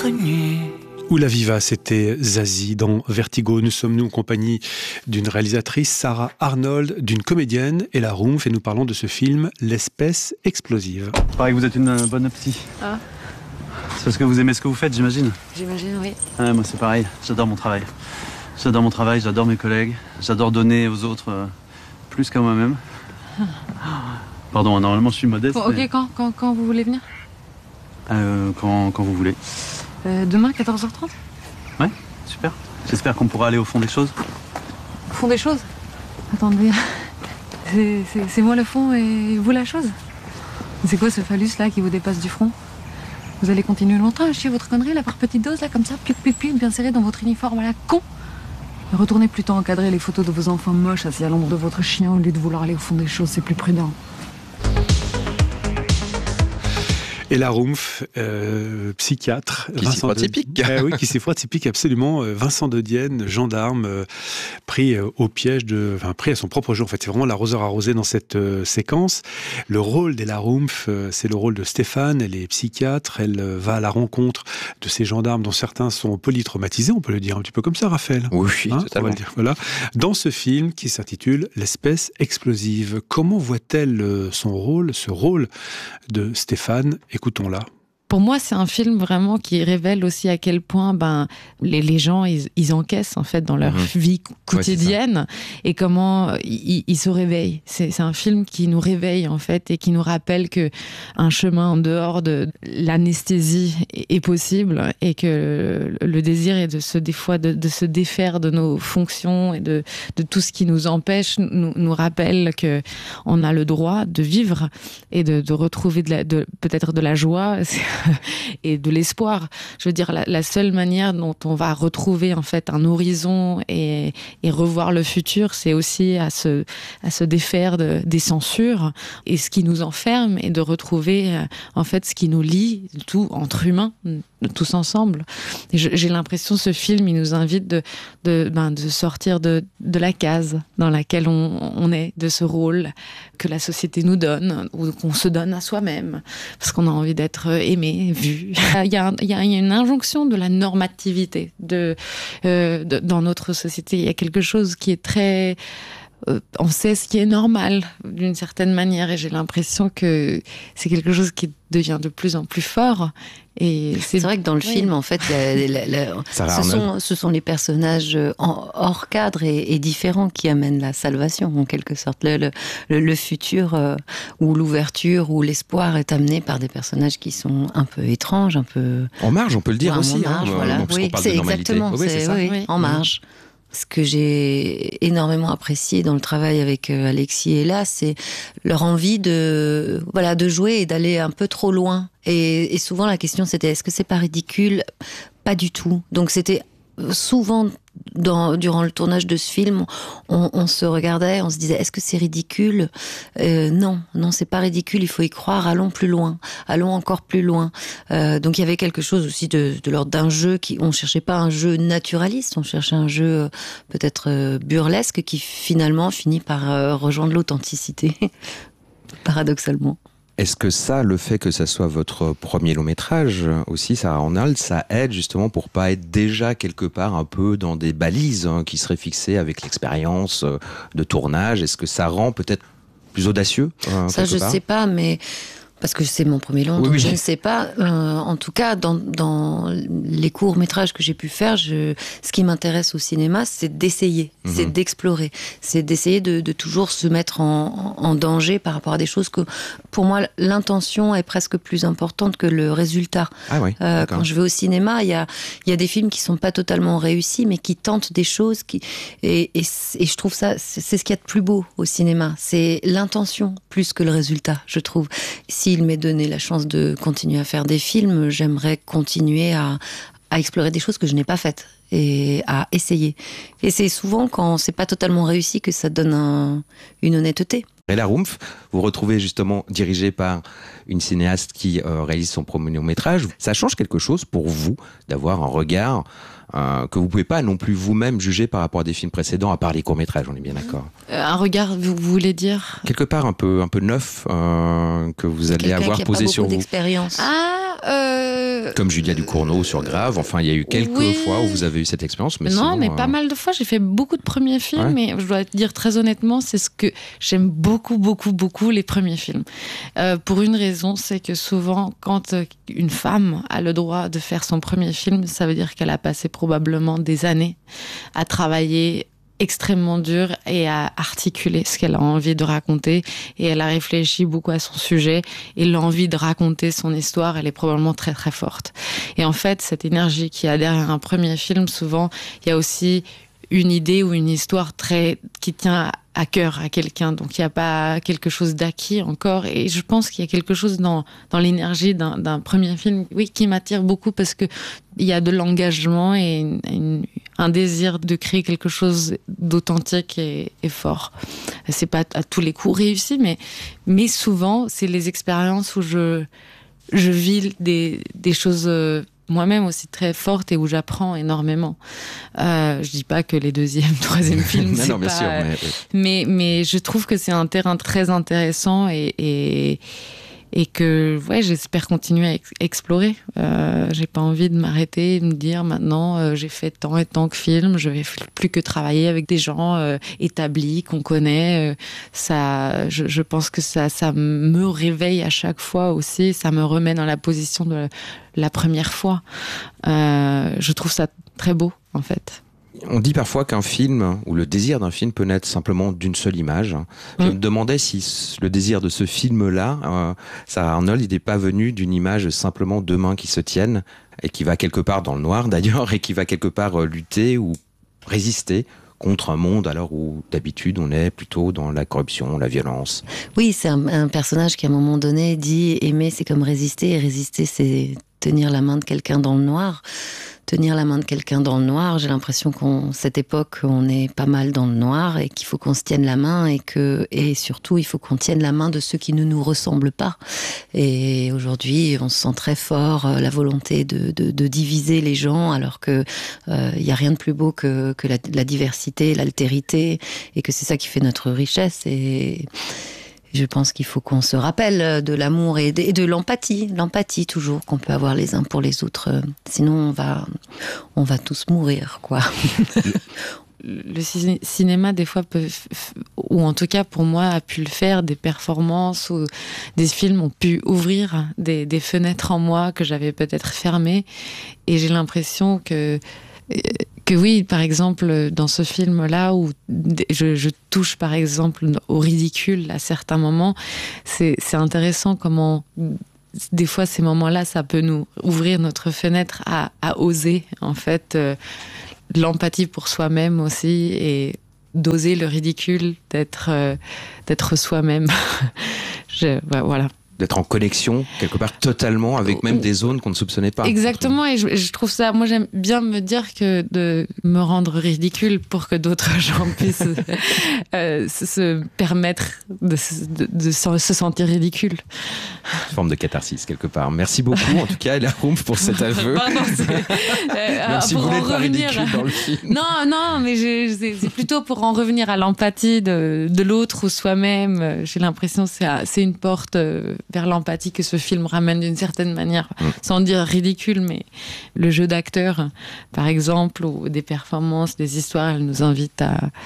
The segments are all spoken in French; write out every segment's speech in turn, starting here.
nuit. Oula Viva, c'était Zazie dans Vertigo. Nous sommes en compagnie d'une réalisatrice, Sarah Arnold, d'une comédienne, Ella Rumpf, et nous parlons de ce film, L'espèce explosive. Il paraît que vous êtes une bonne psy. Ah. C'est parce que vous aimez ce que vous faites, j'imagine. J'imagine, oui. Ouais, moi c'est pareil, j'adore mon travail. J'adore mon travail, j'adore mes collègues, j'adore donner aux autres plus qu'à moi-même. Pardon, normalement je suis modeste. Bon, ok, mais... quand vous voulez venir quand vous voulez. Demain, 14h30 ? Ouais, super. J'espère qu'on pourra aller au fond des choses. Au fond des choses ? Attendez, c'est moi le fond et vous la chose ? C'est quoi ce phallus là qui vous dépasse du front ? Vous allez continuer longtemps à chier votre connerie là par petite dose là comme ça, bien serré dans votre uniforme à la con ? Retournez plutôt encadrer les photos de vos enfants moches assis à l'ombre de votre chien au lieu de vouloir aller au fond des choses, c'est plus prudent. Ella Rumpf, psychiatre. Qui s'y frotte ses piques. Oui, qui s'y frotte ses piques, absolument. Vincent de Dienne, gendarme, pris au piège pris à son propre jeu. En fait, c'est vraiment l'arroseur arrosé dans cette séquence. Le rôle d'Ella Rumpf, c'est le rôle de Stéphane. Elle est psychiatre. Elle va à la rencontre de ces gendarmes dont certains sont polytraumatisés. On peut le dire un petit peu comme ça, Raphaël. Oui, totalement. On va le dire. Voilà. Dans ce film qui s'intitule L'espèce explosive, comment voit-elle ce rôle de Stéphane ? Écoutons-la. Pour moi, c'est un film vraiment qui révèle aussi à quel point les gens, ils encaissent en fait dans leur vie quotidienne et comment ils se réveillent. C'est un film qui nous réveille en fait et qui nous rappelle que un chemin en dehors de l'anesthésie est possible et que le désir est de se défaire de nos fonctions et de tout ce qui nous empêche, nous rappelle que on a le droit de vivre et de retrouver peut-être de la joie et de l'espoir. Je veux dire, la seule manière dont on va retrouver en fait un horizon et revoir le futur, c'est aussi à se défaire des censures et ce qui nous enferme et de retrouver en fait ce qui nous lie tout entre humains, tous ensemble. Et j'ai l'impression ce film, il nous invite de sortir de la case dans laquelle on est, de ce rôle que la société nous donne ou qu'on se donne à soi-même parce qu'on a envie d'être aimé, vu. Il y a une injonction de la normativité dans notre société. Il y a quelque chose qui est très... on sait ce qui est normal d'une certaine manière et j'ai l'impression que c'est quelque chose qui devient de plus en plus fort. Et c'est vrai que dans le film, en fait, ce sont les personnages hors cadre et différents qui amènent la salvation, en quelque sorte. Le futur ou l'ouverture ou l'espoir est amené par des personnages qui sont un peu étranges, un peu... En marge, on peut le dire aussi. Marge, voilà. Parce qu'on parle de normalité. Exactement, oui, c'est ça. Oui, en marge. Ce que j'ai énormément apprécié dans le travail avec Alexis et Ella, c'est leur envie de jouer et d'aller un peu trop loin. Et souvent la question c'était est-ce que c'est pas ridicule ? Pas du tout. Donc c'était souvent durant le tournage de ce film, on se regardait, on se disait est-ce que c'est ridicule ? Non, c'est pas ridicule, il faut y croire, allons plus loin, allons encore plus loin. Donc il y avait quelque chose aussi de l'ordre d'un jeu on cherchait pas un jeu naturaliste, on cherchait un jeu peut-être burlesque qui finalement finit par rejoindre l'authenticité, paradoxalement. Est-ce que le fait que ça soit votre premier long métrage aussi, Sarah Arnold, ça aide justement pour pas être déjà quelque part un peu dans des balises qui seraient fixées avec l'expérience de tournage ? Est-ce que ça rend peut-être plus audacieux Ça, je sais pas, mais... Parce que c'est mon premier long, donc je ne sais pas. En tout cas, dans les courts-métrages que j'ai pu faire, ce qui m'intéresse au cinéma, c'est d'essayer, c'est d'explorer, c'est d'essayer de toujours se mettre en danger par rapport à des choses que, pour moi, l'intention est presque plus importante que le résultat. Ah oui, quand je vais au cinéma, il y a des films qui sont pas totalement réussis, mais qui tentent des choses et je trouve ça, c'est ce qu'il y a de plus beau au cinéma. C'est l'intention plus que le résultat, je trouve. S'il m'est donné la chance de continuer à faire des films, j'aimerais continuer à explorer des choses que je n'ai pas faites et à essayer. Et c'est souvent quand c'est pas totalement réussi que ça donne une honnêteté. Ella Rumpf, vous retrouvez justement dirigée par une cinéaste qui réalise son premier long-métrage. Ça change quelque chose pour vous d'avoir un regard que vous pouvez pas non plus vous-même juger par rapport à des films précédents, à part les courts-métrages, on est bien d'accord. Un regard, vous voulez dire ? Quelque part un peu neuf que vous allez avoir posé sur vous. D'expérience. Ah, Comme Julia Ducournau sur Grave, enfin il y a eu quelques fois où vous avez eu cette expérience. Mais non, sinon, mais pas mal de fois. J'ai fait beaucoup de premiers films, mais je dois te dire très honnêtement, c'est ce que j'aime beaucoup, beaucoup, beaucoup, les premiers films. Pour une raison, c'est que souvent, quand une femme a le droit de faire son premier film, ça veut dire qu'elle a passé probablement des années à travailler extrêmement dur et à articuler ce qu'elle a envie de raconter, et elle a réfléchi beaucoup à son sujet, et l'envie de raconter son histoire, elle est probablement très très forte. Et en fait, cette énergie qu'il y a derrière un premier film, souvent il y a aussi une idée ou une histoire qui tient à cœur à quelqu'un, donc il n'y a pas quelque chose d'acquis encore, et je pense qu'il y a quelque chose dans l'énergie d'un premier film, qui m'attire beaucoup, parce que il y a de l'engagement et un désir de créer quelque chose d'authentique et fort. C'est pas à tous les coups réussi, mais souvent c'est les expériences où je vis des choses moi-même aussi très forte et où j'apprends énormément. Je dis pas que les deuxième, troisième films, c'est non, bien pas... sûr, mais je trouve que c'est un terrain très intéressant et que j'espère continuer à explorer. J'ai pas envie de m'arrêter et de me dire maintenant j'ai fait tant et tant de films, je vais plus que travailler avec des gens établis qu'on connaît. Je pense que ça me réveille à chaque fois aussi, ça me remet dans la position de la première fois. Je trouve ça très beau en fait. On dit parfois qu'un film, ou le désir d'un film, peut naître simplement d'une seule image. Je me demandais si le désir de ce film-là, Sarah Arnold, il n'est pas venu d'une image simplement deux mains qui se tiennent, et qui va quelque part dans le noir d'ailleurs, et qui va quelque part lutter ou résister contre un monde alors où d'habitude on est plutôt dans la corruption, la violence. Oui, c'est un personnage qui à un moment donné dit aimer c'est comme résister, et résister c'est tenir la main de quelqu'un dans le noir. Tenir la main de quelqu'un dans le noir, j'ai l'impression cette époque, on est pas mal dans le noir et qu'il faut qu'on se tienne la main et surtout, il faut qu'on tienne la main de ceux qui ne nous ressemblent pas. Et aujourd'hui, on se sent très fort, la volonté de diviser les gens, alors que il y a rien de plus beau que la diversité, l'altérité, et que c'est ça qui fait notre richesse. Et je pense qu'il faut qu'on se rappelle de l'amour et de l'empathie toujours qu'on peut avoir les uns pour les autres. Sinon, on va tous mourir, quoi. Le cinéma, des fois, ou en tout cas pour moi, a pu le faire. Des performances ou des films ont pu ouvrir des fenêtres en moi que j'avais peut-être fermées. Et j'ai l'impression que oui, par exemple, dans ce film-là, où je touche, par exemple, au ridicule à certains moments, c'est intéressant comment, des fois, ces moments-là, ça peut nous ouvrir notre fenêtre à oser, en fait, l'empathie pour soi-même aussi, et d'oser le ridicule, d'être soi-même. Voilà. D'être en connexion, quelque part, totalement, avec même des zones qu'on ne soupçonnait pas. Exactement, et je trouve ça... Moi, j'aime bien me dire que de me rendre ridicule pour que d'autres gens puissent se permettre de se sentir ridicule. Une forme de catharsis, quelque part. Merci beaucoup, en tout cas, Ella Rumpf, pour cet aveu. Pardon, même si vous n'êtes pas ridicule dans le film. Non, mais c'est plutôt pour en revenir à l'empathie de l'autre ou soi-même. J'ai l'impression que c'est une porte... vers l'empathie que ce film ramène d'une certaine manière, sans dire ridicule, mais le jeu d'acteur, par exemple, ou des performances, des histoires, elles nous invitent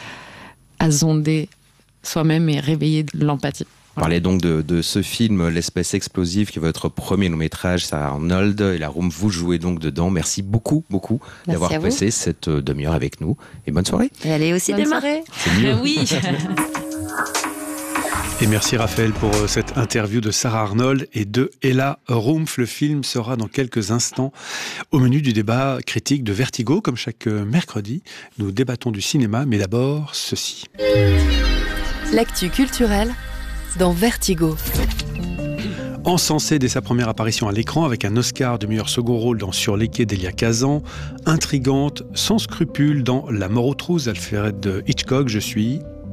à sonder soi-même et réveiller de l'empathie. On parlait donc de ce film, L'espèce explosive, qui est votre premier long-métrage, Sarah Arnold, et Ella Rumpf, vous jouez donc dedans. Merci beaucoup d'avoir passé cette demi-heure avec nous, et bonne soirée. Et allez aussi démarrer. C'est mieux. Oui. Et merci Raphaël pour cette interview de Sarah Arnold et de Ella Rumpf. Le film sera dans quelques instants au menu du débat critique de Vertigo. Comme chaque mercredi, nous débattons du cinéma, mais d'abord ceci. L'actu culturelle dans Vertigo. Encensée dès sa première apparition à l'écran avec un Oscar du meilleur second rôle dans Sur les quais d'Elia Kazan, intrigante, sans scrupules dans La mort aux trousses d'Alfred Hitchcock, je suis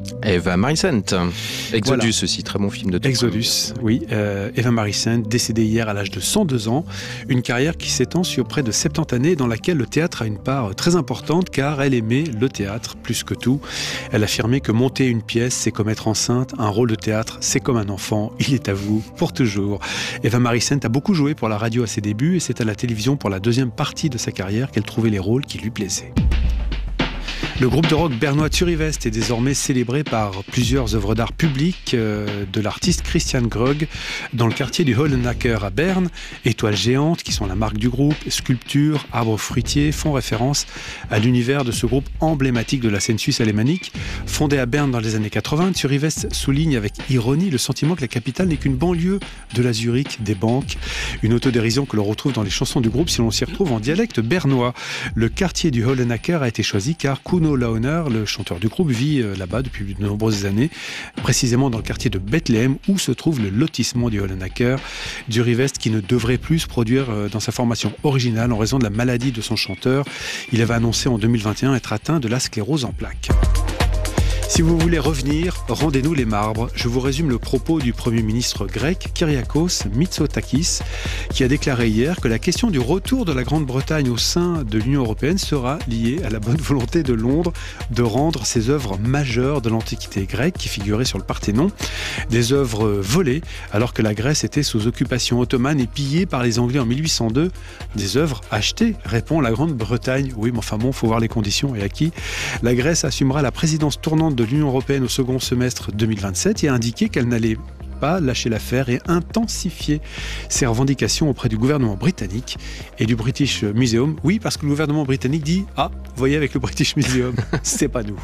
Eva Marie-Saint. Exodus aussi, très bon film de Tom Exodus, oui. Eva Marie-Saint, décédée hier à l'âge de 102 ans. Une carrière qui s'étend sur près de 70 années dans laquelle le théâtre a une part très importante car elle aimait le théâtre plus que tout. Elle affirmait que monter une pièce, c'est comme être enceinte. Un rôle de théâtre, c'est comme un enfant. Il est à vous pour toujours. Eva Marie-Saint a beaucoup joué pour la radio à ses débuts et c'est à la télévision pour la deuxième partie de sa carrière qu'elle trouvait les rôles qui lui plaisaient. Le groupe de rock bernois Turivest est désormais célébré par plusieurs œuvres d'art publiques de l'artiste Christian Grog dans le quartier du Hollenacker à Berne. Étoiles géantes, qui sont la marque du groupe, sculptures, arbres fruitiers, font référence à l'univers de ce groupe emblématique de la scène suisse alémanique. Fondé à Berne dans les années 80, Turivest souligne avec ironie le sentiment que la capitale n'est qu'une banlieue de la Zurich des banques. Une autodérision que l'on retrouve dans les chansons du groupe si l'on s'y retrouve en dialecte bernois. Le quartier du Hollenacker a été choisi car Kuno Launer, le chanteur du groupe, vit là-bas depuis de nombreuses années, précisément dans le quartier de Bethléem où se trouve le lotissement du Hollenacker. Turivest qui ne devrait plus se produire dans sa formation originale en raison de la maladie de son chanteur. Il avait annoncé en 2021 être atteint de la sclérose en plaques. Si vous voulez revenir, rendez-nous les marbres. Je vous résume le propos du Premier ministre grec, Kyriakos Mitsotakis, qui a déclaré hier que la question du retour de la Grande-Bretagne au sein de l'Union européenne sera liée à la bonne volonté de Londres de rendre ces œuvres majeures de l'Antiquité grecque qui figuraient sur le Parthénon, des œuvres volées alors que la Grèce était sous occupation ottomane et pillée par les Anglais en 1802. Des œuvres achetées, répond la Grande-Bretagne. Oui, mais enfin bon, faut voir les conditions et à qui. La Grèce assumera la présidence tournante de l'Union européenne au second semestre 2027 et a indiqué qu'elle n'allait pas lâcher l'affaire et intensifier ses revendications auprès du gouvernement britannique et du British Museum. Oui, parce que le gouvernement britannique dit « Ah, vous voyez avec le British Museum, c'est pas nous ».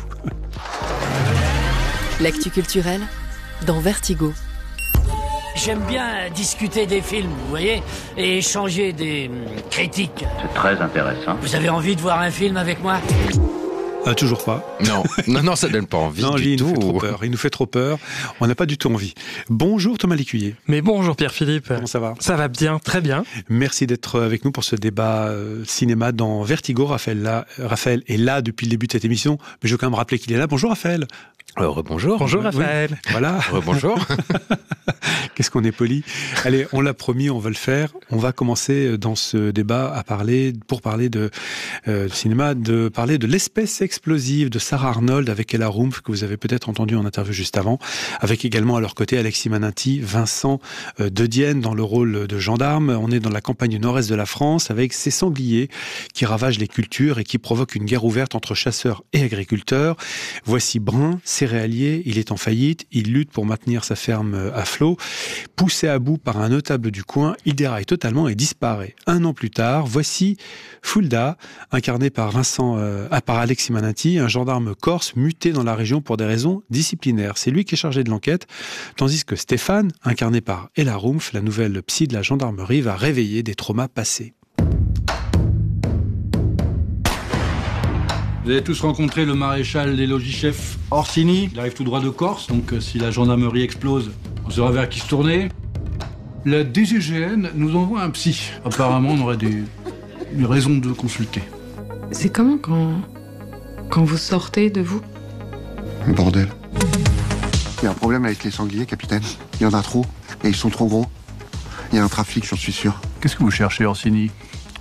L'actu culturelle dans Vertigo. J'aime bien discuter des films, vous voyez, et échanger des critiques. C'est très intéressant. Vous avez envie de voir un film avec moi ? Toujours pas. Non, ça donne pas envie non, du tout. Il nous fait trop peur. On n'a pas du tout envie. Bonjour Thomas Lécuyer. Mais bonjour Pierre-Philippe. Comment ça va ? Ça va bien, très bien. Merci d'être avec nous pour ce débat cinéma dans Vertigo. Raphaël est là depuis le début de cette émission, mais je veux quand même rappeler qu'il est là. Bonjour Raphaël. Bonjour. Bonjour Raphaël. Oui, voilà. Bonjour. Qu'est-ce qu'on est poli. Allez, on l'a promis, on va le faire. On va commencer dans ce débat pour parler de cinéma, de parler de L'espèce explosive de Sarah Arnold avec Ella Rumpf, que vous avez peut-être entendu en interview juste avant, avec également à leur côté Alexis Manenti, Vincent De Dienne dans le rôle de gendarme. On est dans la campagne du nord-est de la France avec ces sangliers qui ravagent les cultures et qui provoquent une guerre ouverte entre chasseurs et agriculteurs. Voici Brun, céréalier, il est en faillite, il lutte pour maintenir sa ferme à flot. Poussé à bout par un notable du coin, il déraille totalement et disparaît. Un an plus tard, voici Fulda, incarné par par Alexis Manenti, un gendarme corse muté dans la région pour des raisons disciplinaires. C'est lui qui est chargé de l'enquête, tandis que Stéphane, incarné par Ella Rumpf, la nouvelle psy de la gendarmerie, va réveiller des traumas passés. Vous avez tous rencontré le maréchal des logis-chefs Orsini. Il arrive tout droit de Corse, donc si la gendarmerie explose, on saura vers qui se tourner. La DGGN nous envoie un psy. Apparemment, on aurait des raisons de consulter. C'est comment quand vous sortez de vous ? Bordel. Il y a un problème avec les sangliers, capitaine. Il y en a trop, et ils sont trop gros. Il y a un trafic, j'en suis sûr. Qu'est-ce que vous cherchez, Orsini ? L'anarchie ?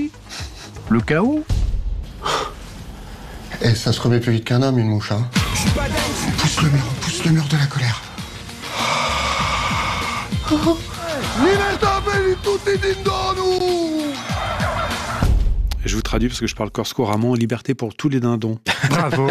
Le chaos ? Eh, ça se remet plus vite qu'un homme, une mouche, hein. Pousse le mur de la colère. Je vous traduis parce que je parle corse couramment. Liberté pour tous les dindons. Bravo.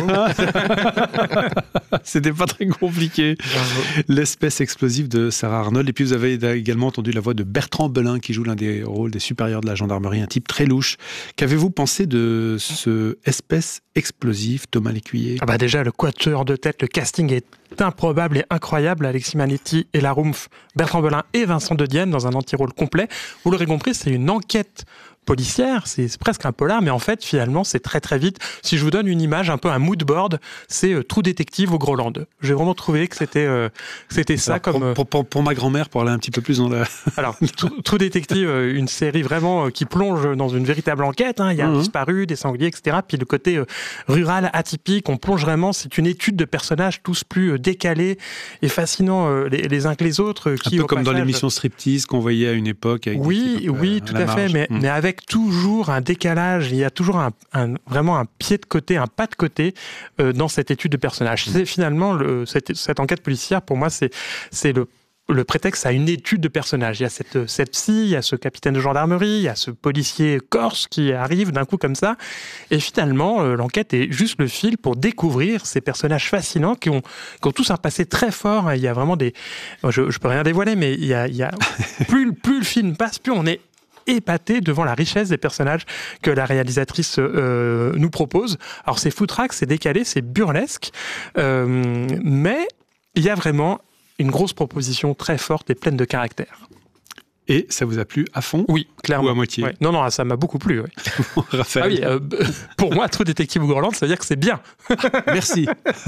C'était pas très compliqué. Bravo. L'espèce explosive de Sarah Arnold. Et puis vous avez également entendu la voix de Bertrand Belin qui joue l'un des rôles des supérieurs de la gendarmerie, un type très louche. Qu'avez-vous pensé de ce espèce explosive, Thomas Lécuyer ? Déjà, le quatuor de tête, le casting est improbable et incroyable. Alexis Manenti, Ella Rumpf, Bertrand Belin et Vincent De Dienne dans un anti-rôle complet. Vous l'aurez compris, c'est une enquête policière, c'est presque un polar, mais en fait, finalement, c'est très très vite. Si je vous donne une image, un peu un mood board, c'est True Detective au Groenland. J'ai vraiment trouvé que c'était ça. Alors, comme pour ma grand-mère, pour aller un petit peu plus dans la... Alors, True Detective, une série vraiment qui plonge dans une véritable enquête. Il y a un disparu, des sangliers, etc. Puis le côté rural, atypique, on plonge vraiment. C'est une étude de personnages tous plus décalés et fascinants les uns que les autres. Un peu comme dans l'émission Striptease qu'on voyait à une époque. Avec oui, tout à fait, mais avec toujours un décalage. Il y a toujours vraiment un pied de côté, un pas de côté dans cette étude de personnages. C'est finalement cette enquête policière, pour moi, c'est le prétexte à une étude de personnages. Il y a cette psy, il y a ce capitaine de gendarmerie, il y a ce policier corse qui arrive d'un coup comme ça. Et finalement, l'enquête est juste le fil pour découvrir ces personnages fascinants qui ont tous un passé très fort. Il y a vraiment je peux rien dévoiler, mais il y a plus le film passe, plus on est épaté devant la richesse des personnages que la réalisatrice nous propose. Alors c'est foutraque, c'est décalé, c'est burlesque, mais il y a vraiment une grosse proposition très forte et pleine de caractère. Et ça vous a plu à fond? Oui, clairement. Ou à moitié? Ouais. Non, ça m'a beaucoup plu. Oui. Raphaël. Ah oui, pour moi, True Detective au Groenland, ça veut dire que c'est bien. Merci.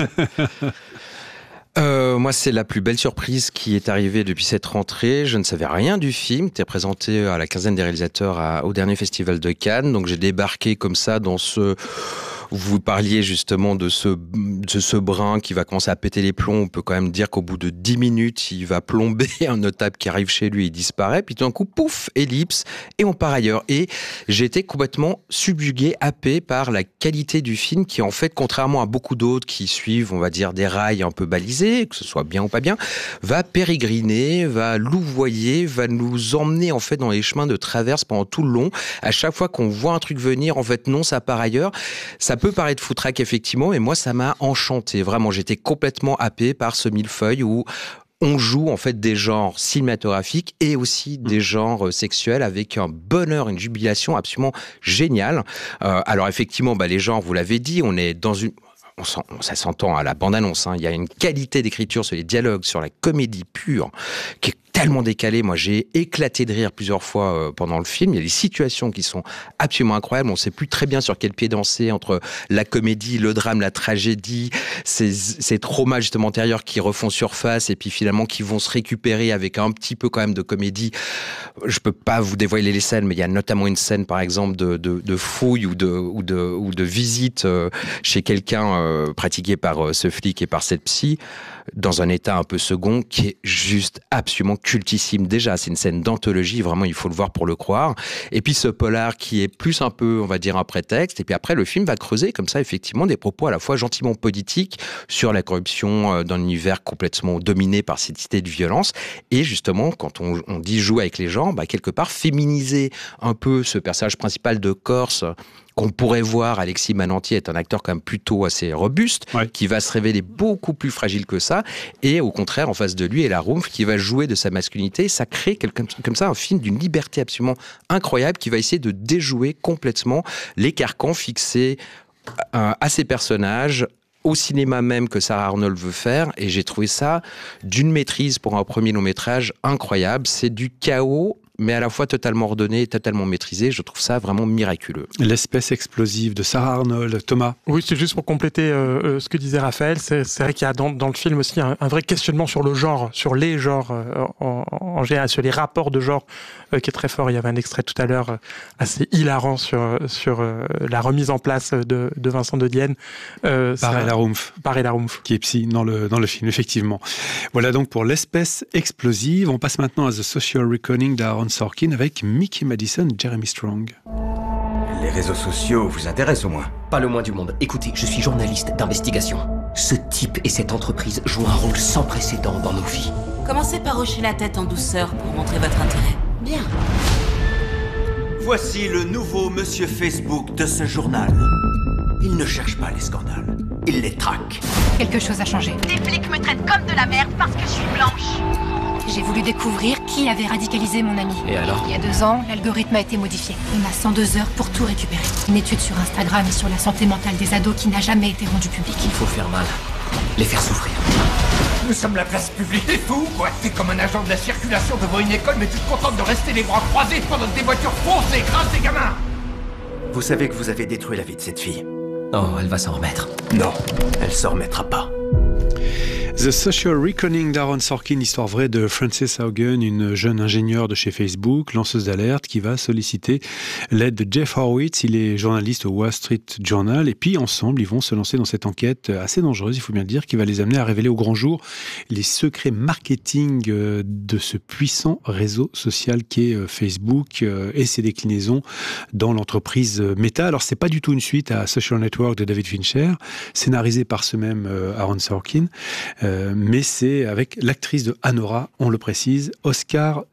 Moi, c'est la plus belle surprise qui est arrivée depuis cette rentrée. Je ne savais rien du film. T'es présenté à la quinzaine des réalisateurs au dernier festival de Cannes. Donc, j'ai débarqué comme ça dans ce... Vous parliez justement de ce brin qui va commencer à péter les plombs. On peut quand même dire qu'au bout de 10 minutes, il va plomber un notable qui arrive chez lui, il disparaît. Puis tout d'un coup, pouf, ellipse, et on part ailleurs. Et j'ai été complètement subjugué, happé par la qualité du film qui, en fait, contrairement à beaucoup d'autres qui suivent, on va dire, des rails un peu balisés, que ce soit bien ou pas bien, va pérégriner, va louvoyer, va nous emmener, en fait, dans les chemins de traverse pendant tout le long. À chaque fois qu'on voit un truc venir, en fait, non, ça part ailleurs. Ça peut paraître foutraque, effectivement, mais moi, ça m'a enchanté. Vraiment, j'étais complètement happé par ce millefeuille où on joue en fait des genres cinématographiques et aussi des genres sexuels avec un bonheur, une jubilation absolument géniale. Alors effectivement, les genres, vous l'avez dit, on est dans une... ça s'entend à la bande-annonce, il y a une qualité d'écriture sur les dialogues, sur la comédie pure, qui est tellement décalée. Moi, j'ai éclaté de rire plusieurs fois pendant le film. Il y a des situations qui sont absolument incroyables. On ne sait plus très bien sur quel pied danser entre la comédie, le drame, la tragédie, ces traumas justement antérieurs qui refont surface et puis finalement qui vont se récupérer avec un petit peu quand même de comédie. Je peux pas vous dévoiler les scènes, mais il y a notamment une scène, par exemple, de fouille ou de visite chez quelqu'un pratiqué par ce flic et par cette psy, dans un état un peu second, qui est juste absolument cultissime. Déjà, c'est une scène d'anthologie, vraiment, il faut le voir pour le croire. Et puis ce polar qui est plus un peu, on va dire, un prétexte. Et puis après, le film va creuser comme ça, effectivement, des propos à la fois gentiment politiques sur la corruption d'un univers complètement dominé par cette idée de violence. Et justement, quand on dit jouer avec les gens, quelque part, féminiser un peu ce personnage principal de Corse, qu'on pourrait voir. Alexis Manantier est un acteur quand même plutôt assez robuste, qui va se révéler beaucoup plus fragile que ça, et au contraire, en face de lui, est la Rumpf qui va jouer de sa masculinité. Ça crée comme ça un film d'une liberté absolument incroyable qui va essayer de déjouer complètement les carcans fixés à ces personnages, au cinéma même que Sarah Arnold veut faire, et j'ai trouvé ça d'une maîtrise pour un premier long métrage incroyable. C'est du chaos, mais à la fois totalement ordonné et totalement maîtrisé. Je trouve ça vraiment miraculeux. L'espèce explosive de Sarah Arnold. Thomas? Oui, c'est juste pour compléter ce que disait Raphaël. C'est vrai qu'il y a dans le film aussi un vrai questionnement sur le genre, sur les genres en général, sur les rapports de genre qui est très fort. Il y avait un extrait tout à l'heure assez hilarant sur la remise en place de Vincent de Dienne. Par la Rumpf. Qui est psy dans le film, effectivement. Voilà donc pour l'espèce explosive. On passe maintenant à The Social Reckoning d'Aaron Sorkin avec Mickey Madison et Jeremy Strong. Les réseaux sociaux vous intéressent au moins? Pas le moins du monde. Écoutez, je suis journaliste d'investigation. Ce type et cette entreprise jouent un rôle sans précédent dans nos vies. Commencez par hocher la tête en douceur pour montrer votre intérêt. Bien. Voici le nouveau monsieur Facebook de ce journal. Il ne cherche pas les scandales, il les traque. Quelque chose a changé. Des flics me traitent comme de la merde parce que je suis blanche. J'ai voulu découvrir qui avait radicalisé mon ami. Et alors? Il y a 2 ans, l'algorithme a été modifié. On a 102 heures pour tout récupérer. Une étude sur Instagram et sur la santé mentale des ados qui n'a jamais été rendue publique. Il faut faire mal, les faire souffrir. Nous sommes la place publique. T'es fou, quoi. T'es comme un agent de la circulation devant une école, mais tu te contentes de rester les bras croisés pendant que des voitures foncent et écrasent des gamins. Vous savez que vous avez détruit la vie de cette fille. Oh, elle va s'en remettre. Non, elle s'en remettra pas. The Social Reckoning d'Aaron Sorkin, histoire vraie de Frances Haugen, une jeune ingénieure de chez Facebook, lanceuse d'alerte, qui va solliciter l'aide de Jeff Horowitz. Il est journaliste au Wall Street Journal. Et puis, ensemble, ils vont se lancer dans cette enquête assez dangereuse, il faut bien le dire, qui va les amener à révéler au grand jour les secrets marketing de ce puissant réseau social qu'est Facebook et ses déclinaisons dans l'entreprise Meta. Alors, c'est pas du tout une suite à Social Network de David Fincher, scénarisé par ce même Aaron Sorkin. Mais c'est avec l'actrice de Anora, on le précise, Oscar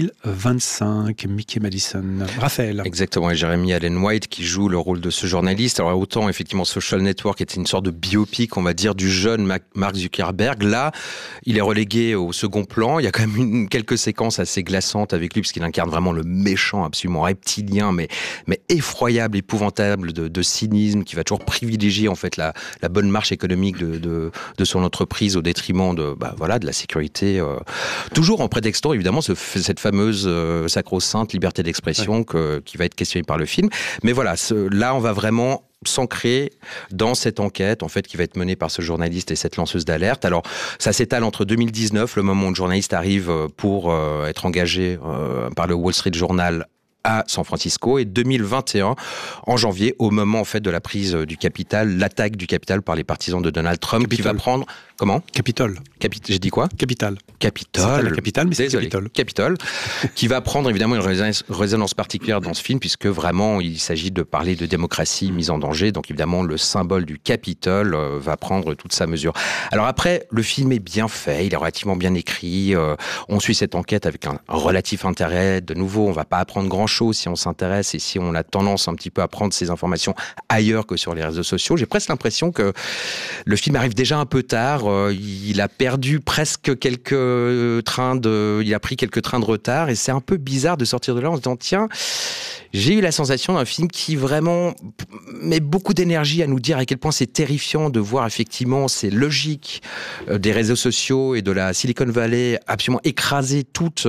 2025, Mickey Madison. Raphaël. Exactement, et Jeremy Allen White qui joue le rôle de ce journaliste. Alors autant effectivement Social Network était une sorte de biopic, on va dire, du jeune Mark Zuckerberg. Là, il est relégué au second plan. Il y a quand même quelques séquences assez glaçantes avec lui, parce qu'il incarne vraiment le méchant absolument reptilien, mais effroyable, épouvantable de cynisme, qui va toujours privilégier en fait la bonne marche économique de son entreprise au détriment de la sécurité, toujours en prétextant évidemment cette fameuse sacro-sainte liberté d'expression qui va être questionnée par le film. Mais voilà, là on va vraiment s'ancrer dans cette enquête en fait qui va être menée par ce journaliste et cette lanceuse d'alerte. Alors ça s'étale entre 2019, le moment où le journaliste arrive pour être engagé par le Wall Street Journal à San Francisco, et 2021 en janvier, au moment en fait de la prise du Capitole, l'attaque du Capitole par les partisans de Donald Trump, qui va prendre Capitole. J'ai dit quoi? Capitole. Capitole. C'est pas la capitale, mais c'est Désolé. Capitole. Capitole, qui va prendre évidemment une résonance particulière dans ce film, puisque vraiment il s'agit de parler de démocratie mise en danger. Donc évidemment le symbole du Capitole va prendre toute sa mesure. Alors après, le film est bien fait, il est relativement bien écrit. On suit cette enquête avec un relatif intérêt. De nouveau, on va pas apprendre grand-chose si on s'intéresse et si on a tendance un petit peu à prendre ces informations ailleurs que sur les réseaux sociaux. J'ai presque l'impression que le film arrive déjà un peu tard. Il a perdu presque il a pris quelques trains de retard, et c'est un peu bizarre de sortir de là en se disant tiens, j'ai eu la sensation d'un film qui vraiment met beaucoup d'énergie à nous dire à quel point c'est terrifiant de voir effectivement ces logiques des réseaux sociaux et de la Silicon Valley absolument écraser toutes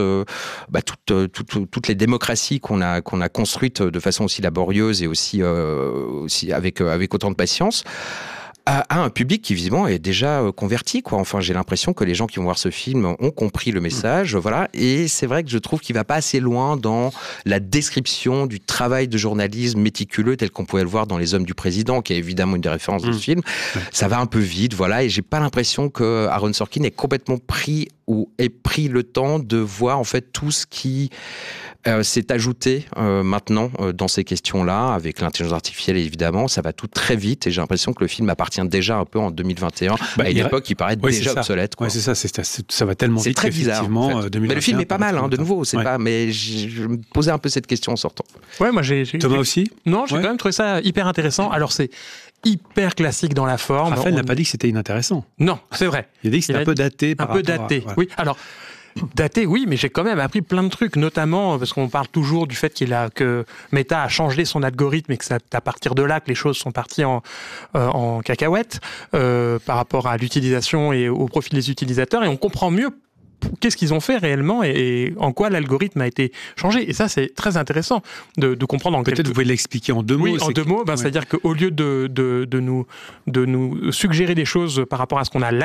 les démocraties qu'on a construites de façon aussi laborieuse et aussi avec autant de patience, à un public qui visiblement est déjà converti, quoi. Enfin, j'ai l'impression que les gens qui vont voir ce film ont compris le message, voilà. Et c'est vrai que je trouve qu'il va pas assez loin dans la description du travail de journalisme méticuleux tel qu'on pouvait le voir dans Les Hommes du Président, qui est évidemment une des références de ce film. Ça va un peu vite, voilà. Et j'ai pas l'impression que Aaron Sorkin ait complètement pris le temps de voir en fait tout ce qui s'est ajouté maintenant dans ces questions-là, avec l'intelligence artificielle évidemment. Ça va tout très vite, et j'ai l'impression que le film appartient déjà un peu en 2021, à une époque qui paraît déjà obsolète, quoi. Ouais, c'est ça, ça va tellement vite. C'est très bizarre, en fait. Mais le film est pas mal, de nouveau, c'est pas. Mais je me posais un peu cette question en sortant. Ouais, moi Thomas aussi. Non, j'ai quand même trouvé ça hyper intéressant. Alors c'est hyper classique dans la forme. Raphaël n'a pas dit que c'était inintéressant. Non, c'est vrai. Il a dit que c'était un peu daté. Un peu daté. Voilà. Oui. Alors. Daté, oui, mais j'ai quand même appris plein de trucs, notamment parce qu'on parle toujours du fait que Meta a changé son algorithme et que c'est à partir de là que les choses sont parties en cacahuète par rapport à l'utilisation et au profil des utilisateurs, et on comprend mieux qu'est-ce qu'ils ont fait réellement et en quoi l'algorithme a été changé. Et ça, c'est très intéressant de comprendre. Peut-être vous pouvez l'expliquer en deux mots. Oui, en deux mots. C'est-à-dire qu'au lieu de nous suggérer des choses par rapport à ce qu'on a